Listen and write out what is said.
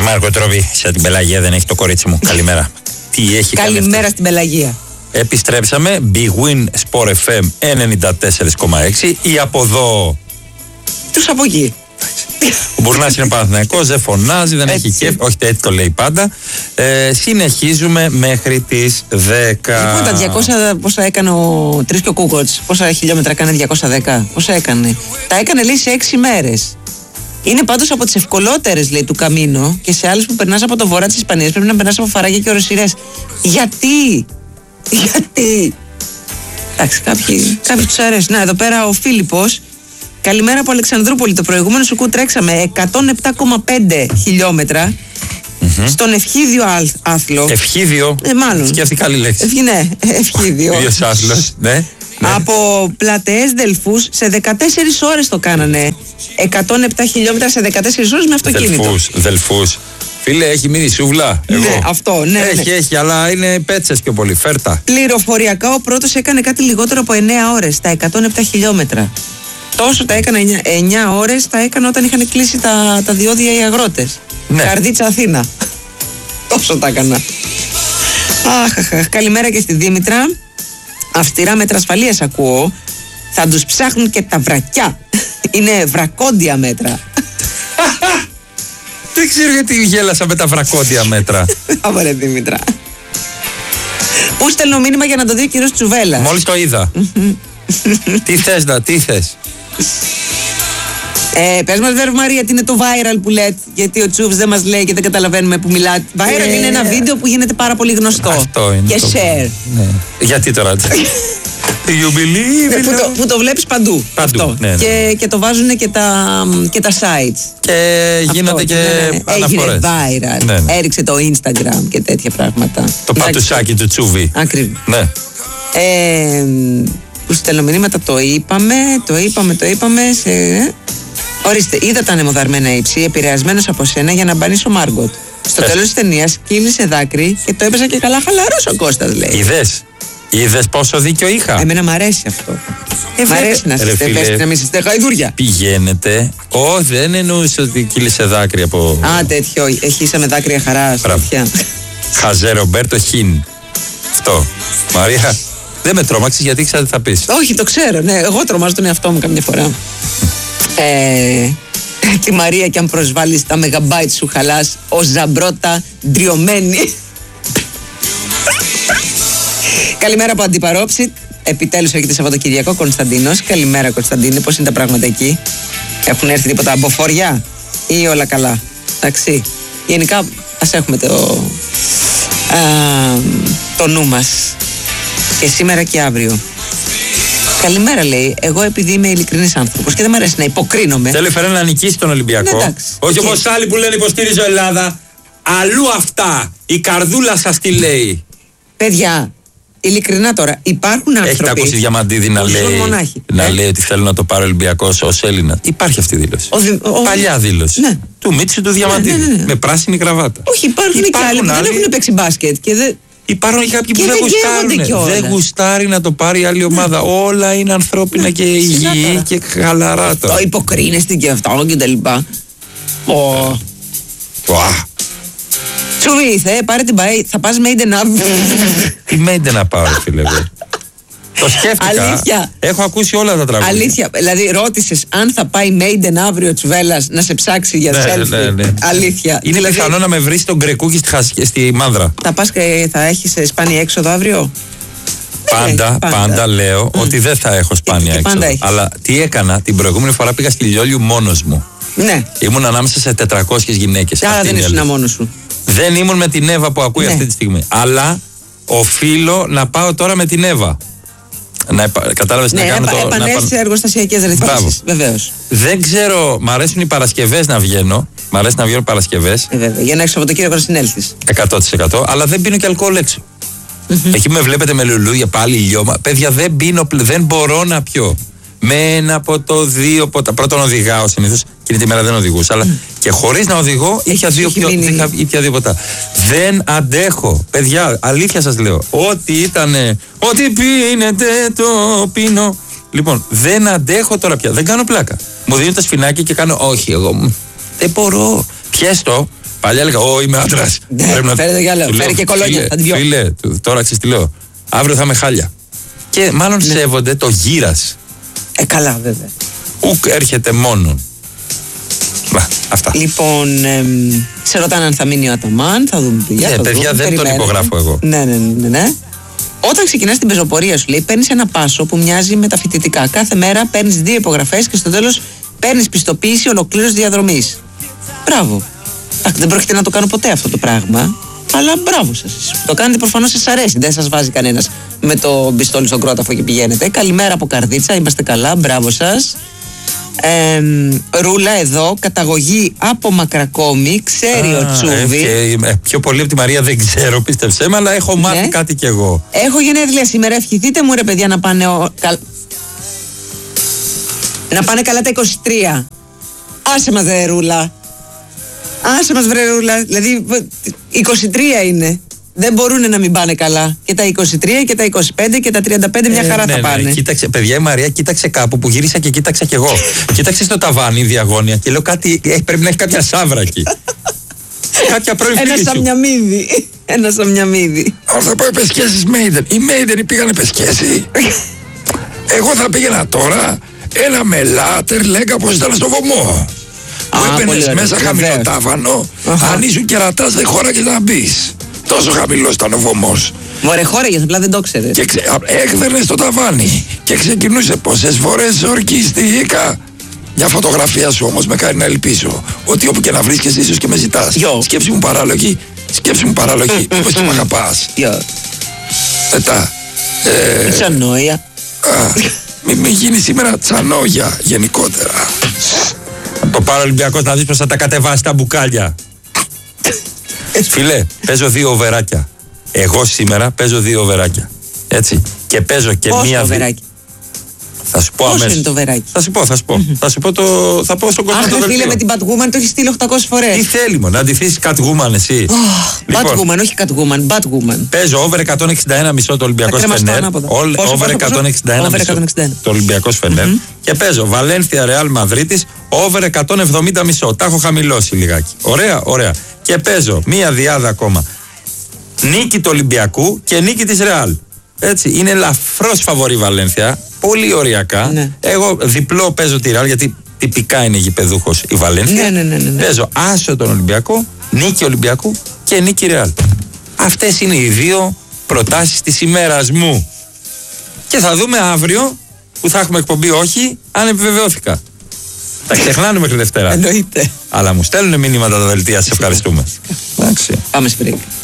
Μάρκο Τρόβι, σαν την Πελαγία δεν έχει το κορίτσι μου. Καλημέρα. Τι έχει κάνει? Καλημέρα στην Πελαγία. Επιστρέψαμε. Big Win Sport FM 94,6. Ή από εδώ. Τους από εκεί. Ο Μπουρνάς είναι Παναθηναϊκός, δεν φωνάζει, δεν έχει κέφι. Όχι, έτσι το λέει πάντα. Συνεχίζουμε μέχρι τις 10. Λοιπόν, τα 200 πόσα έκανε ο Τρεις και ο Κούκοτς, πόσα χιλιόμετρα έκανε 210, πόσα έκανε? Τα έκανε, λέει, σε 6 μέρες. Είναι πάντως από τις ευκολότερες, λέει, του Καμίνο, και σε άλλες που περνάς από το βορρά της Ισπανίας πρέπει να περνάς από Φαράγγια και Οροσειρές. Γιατί? Εντάξει, κάποιοι τους αρέσει. Να, εδώ πέρα ο Φίλιππος. Καλημέρα από Αλεξανδρούπολη. Το προηγούμενο σου τρέξαμε 107,5 χιλιόμετρα στον Ευχίδιο άθλο. Ευχίδιο. Μάλλον. Σκέφτηκα άλλη λέξη. Ναι, Ευχίδιο. Ίδιος άθλος, ναι. Από Πλατεές Δελφούς σε 14 ώρες το κάνανε. 107 χιλιόμετρα σε 14 ώρες με αυτοκίνητο. Δελφούς. Φίλε, έχει μείνει σούβλα. Ναι, αυτό, ναι. Έχει, αλλά είναι πέτσες πιο πολύ. Φέρτα. Πληροφοριακά ο πρώτος έκανε κάτι λιγότερο από 9 ώρες, τα 107 χιλιόμετρα. Τόσο τα έκανα 9 ώρες, τα έκανα όταν είχαν κλείσει τα διόδια οι αγρότες. Ναι. Καρδίτσα Αθήνα. Τόσο τα έκανα. Αχ, καλημέρα και στη Δήμητρα. Αυστηρά μέτρα ασφαλείας ακούω. Θα τους ψάχνουν και τα βρακιά. Είναι βρακόντια μέτρα. Δεν ξέρω γιατί γέλασα με τα βρακόντια μέτρα. Αβαρε Δήμητρα. Πού στέλνω μήνυμα για να το δει ο κύριος Τσουβέλλας? Μόλις το είδα. Τι θες? Πες μας, Βέρβ Μαρία, τι είναι το viral που λέτε? Γιατί ο Τσούβς δεν μας λέει και δεν καταλαβαίνουμε που μιλάτε. Viral είναι ένα βίντεο που γίνεται πάρα πολύ γνωστό. Αυτό είναι. Και share. Ναι. Γιατί τώρα? You believe που το βλέπεις παντού. Αυτό. Ναι. Και το βάζουν και τα sites. Και γίνονται και αναφορές. Έγινε viral. Ναι. Έριξε το Instagram και τέτοια πράγματα. Το πατουσάκι του Τσούβι. Ακριβώς. Ναι. Που στέλνω μηνύματα, το είπαμε. Ορίστε, είδα τα ανεμοδαρμένα ύψη, επηρεασμένος από σένα για να μπανείς ο Μάργκοτ. Στο τέλος της ταινίας κύλησε δάκρυ και το έπαιζα και καλά χαλαρός ο Κώστας, λέει. Είδες πόσο δίκιο είχα? Εμένα μ' αρέσει αυτό. Μ' αρέσει να είστε ευαίσθητοι, να μην είστε γαϊδούρια. Πηγαίνετε. Δεν εννοούσε ότι κύλησε δάκρυ από. Τέτοιο. Χύσαμε δάκρυα χαράς. Χαζέ Ρομπέρτο Χιν. Αυτό. Μαρία, δεν με τρόμαξες γιατί ήξερα τι θα πεις. Όχι, το ξέρω. Ναι, εγώ τρομάζω τον εαυτό μου καμιά φορά. Τη Μαρία, και αν προσβάλλεις τα μεγαμπάιτ σου χαλάς ως ζαμπρότα ντριωμένη. Καλημέρα από Αντιπαρόψη. Επιτέλους έρχεται Σαββατοκυριακό. Κωνσταντίνος. Καλημέρα, Κωνσταντίνε. Πώς είναι τα πράγματα εκεί? Έχουν έρθει τίποτα αμποφοριά ή όλα καλά? Εντάξει. Γενικά ας έχουμε το νου μας και σήμερα και αύριο. Καλημέρα, λέει. Εγώ επειδή είμαι ειλικρινής άνθρωπος και δεν μου αρέσει να υποκρίνομαι. Θέλω φέρε να νικήσει τον Ολυμπιακό. Ναι, όχι όπως άλλοι που λένε υποστηρίζω Ελλάδα. Αλλού αυτά. Η καρδούλα σας τι λέει? Παιδιά, ειλικρινά τώρα, υπάρχουν άνθρωποι. Έχετε ακούσει Διαμαντίδη να λέει ότι θέλω να το πάρει ο Ολυμπιακός ως Έλληνα? Υπάρχει αυτή η δήλωση. Παλιά δήλωση. Ναι. Του Μίτσου του Διαμαντίδη. Ναι. Με πράσινη κραβάτα. Όχι, υπάρχουν και άλλοι που δεν έχουν παίξει μπάσκετ. Υπάρχουν κάποιοι που δεν γουστάρουν. Δεν γουστάρει να το πάρει η άλλη ομάδα. Όλα είναι ανθρώπινα και υγιή και χαλαρά τώρα. Το υποκρίνεστε και αυτό και τα λοιπά. Τσουβί, πάρε την πάει, θα πας Maiden αύριο. Τι Maiden να πάω, φίλε? Το σκέφτηκα. Αλήθεια. Έχω ακούσει όλα τα τραγούδια. Αλήθεια. Δηλαδή, ρώτησες αν θα πάει Maiden αύριο Τσουβέλλας να σε ψάξει για selfie. Ναι. Αλήθεια. Είναι πιθανό να με βρει στον Γκρεκούκι στη Μάνδρα. Θα πας και θα έχεις σπάνια έξοδο αύριο? Πάντα λέω ότι δεν θα έχω σπάνια έξοδο. Αλλά τι έκανα? Την προηγούμενη φορά πήγα στη Λιόλιου μόνος μου. Ναι. Ήμουν ανάμεσα σε 400 γυναίκες. Άρα δεν ήσουν μόνος σου. Δεν ήμουν με την Εύα που ακούει αυτή τη στιγμή. Αλλά οφείλω να πάω τώρα με την Εύα. Κατάλαβες να κάνω το. Επανέλθει σε εργοστασιακές ρυθμίσεις. Βεβαίως. Δεν ξέρω, μ' αρέσουν οι Παρασκευές να βγαίνω. Μ' αρέσει να βγαίνω Παρασκευές. Βέβαια, για να έχεις Σαββατοκύριακο να συνέλθεις. 100%. Αλλά δεν πίνω και αλκοόλ έξω. Εκεί με βλέπετε με λουλούδια πάλι ηλιώμα. Παιδιά, δεν πίνω, δεν μπορώ να πιω. Με ένα ποτό, δύο ποτά. Πρώτον οδηγάω συνήθως. Εκείνη τη μέρα δεν οδηγούσα. Αλλά και χωρίς να οδηγώ είχα δύο ποτά. Δεν αντέχω. Παιδιά, αλήθεια σας λέω. Ό,τι ήτανε. Ό,τι πίνετε το πίνω. Λοιπόν, δεν αντέχω τώρα πια. Δεν κάνω πλάκα. Μου δίνουν το σφινάκι και κάνω όχι εγώ. Δεν μπορώ. Πιέστο. Παλιά έλεγα, είμαι άντρας. Φέρε το γυαλό, φέρε και κολόνια. Φίλε, τώρα ξέρεις τι λέω. Αύριο θα είμαι χάλια. Και μάλλον σέβονται το γύρας. Καλά, βέβαια. Ουκ έρχεται μόνον. Αυτά. Λοιπόν, σε ρωτάνε αν θα μείνει ο Αταμάν, θα δούμε. Παιδιά, δεν τον υπογράφω εγώ. Ναι. Όταν ξεκινάς την πεζοπορία σου, λέει, παίρνεις ένα πάσο που μοιάζει με τα φοιτητικά. Κάθε μέρα παίρνεις 2 υπογραφές και στο τέλος παίρνεις πιστοποίηση ολοκλήρωσης διαδρομής. Μπράβο. Δεν πρόκειται να το κάνω ποτέ αυτό το πράγμα. Αλλά μπράβο σας. Το κάνετε, προφανώς σας αρέσει. Δεν σας βάζει κανένας με το πιστόλι στον κρόταφο και πηγαίνετε. Καλημέρα από Καρδίτσα, είμαστε καλά. Μπράβο σας. Ρούλα εδώ, καταγωγή από Μακρακόμη, ξέρει ο Τσούβι. Πιο πολύ από τη Μαρία δεν ξέρω, πίστεψέ με, αλλά έχω μάθει κάτι κι εγώ. Έχω γενέθλια σήμερα, ευχηθείτε μου ρε παιδιά να πάνε να πάνε καλά τα 23. Άσε μας βρε Ρούλα. Άσε μας βρε Ρούλα. Δηλαδή 23 είναι. Δεν μπορούν να μην πάνε καλά. Και τα 23 και τα 25 και τα 35 μια χαρά θα πάνε. Κοίταξε, παιδιά, η Μαρία κοίταξε κάπου που γύρισα και κοίταξα κι εγώ. Κοίταξε στο ταβάνι διαγώνια και λέω κάτι. Πρέπει να έχει κάποια σάβρα εκεί. Κάποια πρώην φίλη σου. Ένα σαμιαμίδι. Θα πάω πεσκέσεις Μέιντεν. Οι Μέιντεν πήγανε πεσκέση. Εγώ θα πήγαινα τώρα ένα μελάτερ, λέγα πως ήταν στο βωμό. Που έμπαινες μέσα χαμηλό τάβανο, αν ήσουν κερατάς δεν χώραγες να μπεις. Τόσο χαμηλός ήταν ο βωμός. Μωρέ, χώραγες, απλά δεν το ξέρεις. Και έκδερνες το ταβάνι και ξεκινούσε πόσες φορές ορκιστήκα. Μια φωτογραφία σου όμως με κάνει να ελπίζω ότι όπου και να βρίσκεσαι ίσως και με ζητάς. Σκέψη μου παράλογη, όπως και μ' αγαπάς. Μετά. Τσανόια. Μην γίνει σήμερα τσανόγια γενικότερα. Το Παραολυμπιακός να δεις πως θα τα κατεβάσει τα μπουκάλια. Φίλε, παίζω 2 οβεράκια. Εγώ σήμερα παίζω 2 οβεράκια. Έτσι. Και παίζω και μία. Οβεράκι. Θα σου πω αμέσως. Πόσο είναι το βεράκι? Θα πω στον κόσμο. Αχ, φίλε, με την Batwoman το έχει στείλει 800 φορές. Τι θέλει μόνο, να αντιθείς Catwoman εσύ. Batwoman, όχι Catwoman, Batwoman. Παίζω over 161,5 το Ολυμπιακός Φενέρ. Over 161,5 το Ολυμπιακός Φενέρ. Και παίζω Βαλένθια Ρεάλ Μαδρίτης over 170,5. Τα έχω χαμηλώσει λιγάκι. Ωραία. Και παίζω μία διάδα ακόμα. Νίκη του Ολυμπιακού και νίκη της Ρεάλ. Έτσι, είναι ελαφρώς φαβορή Βαλένθια. Πολύ ωριακά. Ναι. Εγώ διπλό παίζω τη Ρεάλ γιατί τυπικά είναι γηπεδούχος η Βαλένθια. Ναι. Παίζω άσο τον Ολυμπιακό, νίκη Ολυμπιακού και νίκη Ρεάλ. Αυτές είναι οι 2 προτάσεις της ημέρας μου. Και θα δούμε αύριο που θα έχουμε εκπομπή, όχι, αν επιβεβαιώθηκα. Τα ξεχνάνε μέχρι Δευτέρα. Εννοείται. Αλλά μου στέλνουν μήνυματα τα δελτία, σας ευχαριστούμε. Πάμε σπίτι.